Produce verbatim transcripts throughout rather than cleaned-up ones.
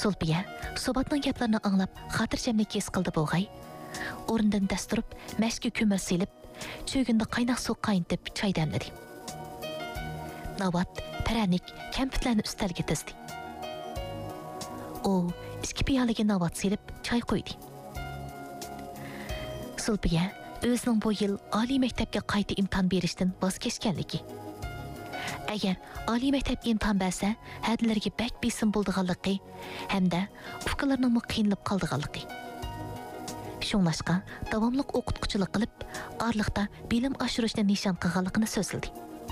Sulpiya Subatning gaplarini anglab xotirjamlik his qildi bo'lg'ay. O'rnidan dasturib, mashga ko'mir silib, cho'ginda qaynoq suv qaynatib choy damladi. Navat, paranik, kampitlarni ustalga tizdi. U ikki piyolaga navat silib choy qo'ydi. Sulpiya o'zining bu yil oliy maktabga qayta imtihon berishdan voz kechganligi. Agar oliy maktab imtihon bersa, hadlarga bak besim bo'ldiganligi hamda ukalarning qiynalib qoldiganligi. Shunlashqa davomli o'qituvchilik qilib, orliqda bilim oshirishni nishon qilganligini so'zildi.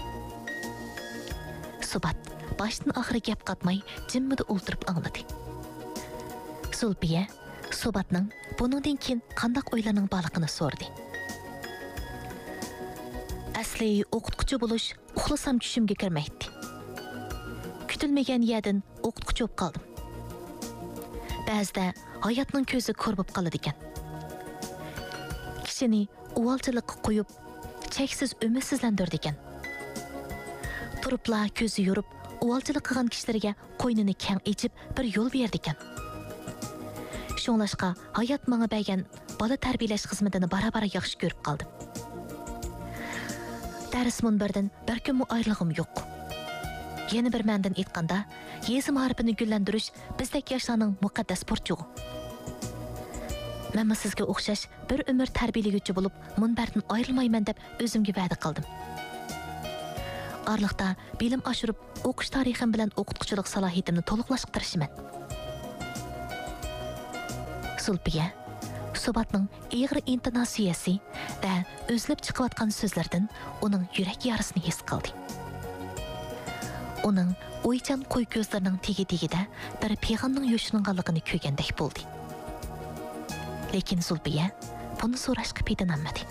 Subat boshdan oxiri gap qatmay jimmida o'ltirib angladi. Sulpiya Subatning buningdan keyin qanday o'ylarning borligini so'radi. Asli o'qituvchi bo'lish uxlasam tushimga kirmaydi. Kutilmagan yerdan o'qituvchi bo'lib qoldim. Ba'zida hayotning ko'zi ko'r bo'lib qoladi ekan. Kishini uvalchilikqa qo'yib, cheksiz umidsizlantirdi ekan. Turibla ko'zi yurib, uvalchilik qilgan kishilarga qo'ynini keng ochib bir yo'l berdi ekan. Shunlashqa hayot menga bergan bola tarbiyalash xizmatini barabara yaxshi ko'rib qoldim. Dars munbardan bir kunmi ayrilg'im yo'q. Yana bir mendan aytganda, yezim harfini gullantirish bizdek yoshlarning muqaddas burchug'i. Men sizga o'xshash bir umr tarbiyalovchi bo'lib, munbardan ayrilmayman deb o'zimga va'da qildim. Orliqda bilim oshirib, o'qish tarixim bilan o'qituvchilik salohiyatimni to'liqlashtirishman. Sulpiya Subatning ig'ir intonasiyasi va o'zlab chiqayotgan so'zlardan uning yurak yarasini his qildi. Uning o'ychan qo'y ko'zlarining tegi-tegida bir pig'onning yo'shininganligini ko'rgandek bo'ldi. Lekin Sulpiya buni so'rashga paydalanmadi.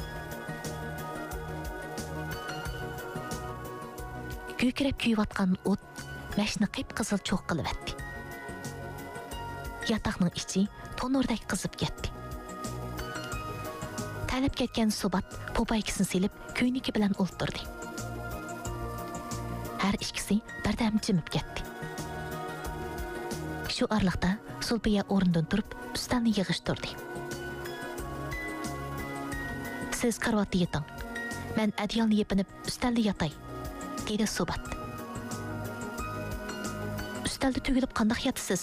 Ko'krab kuyayotgan o't mashni qip-qizil cho'q qilibdi. Yataqning ichi tonordek qizib ketdi. Talab ketgan Subat popaykisini silib, ko'yniki bilan o'ltirdi. Har ikkisi birdam jimib ketdi. Shu orliqda Sulpiya o'rnidan turib, ustalni yig'ishtirdi. Siz karvatda yating. Men adyolni yepinib, ustalda yatay, dedi Subat. Ustalda tugilib qandoq yatasiz?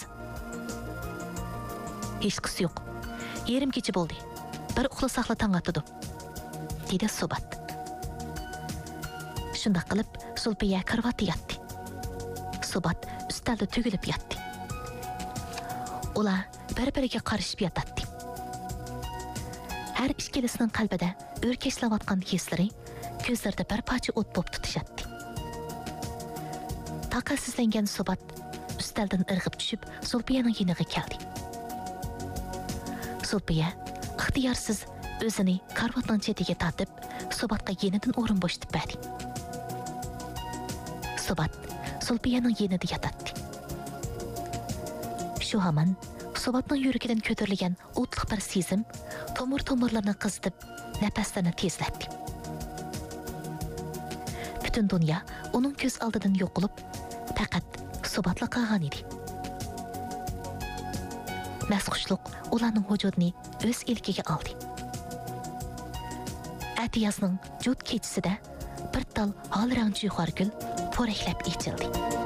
Hech qisi yo'q. Yerim kecha bo'ldi. Bir uxlasaqla tong otdi, dedi Subat. Shunda qilib Sulpiya karvatda yatdi. Subat ustalda tugilib yatdi. Ular bir-biriga qarashib yotadi. Har ikkilisining qalbida o'rkashlayotgan hislari ko'zlarida bir parcha o't bo'lib tutishadi. Taqatsizlangan Subat ustaldan irg'ib tushib, Sulpiyaning yoniga keldi. Sulpiya ixtiyorsiz o'zini karvatning chetiga tortib, Subatga yenidan o'rin bo'shatib berdi. Subat Sulpiyaning yenida yotadi. Shu hamon Subatning yuragidan ko'tarilgan o'tliq bir sezim tomir-tomirlarni qizitib, nafaslarni tezlatdi. Butun dunyo uning ko'z oldidan yo'qolib, faqat Subatla qolgan edi. Masxushliq ularning vujudini o'z ilkiga oldi. Atiyazning jud kechisida bir tal holrang juhorgul po'raklab ichildi.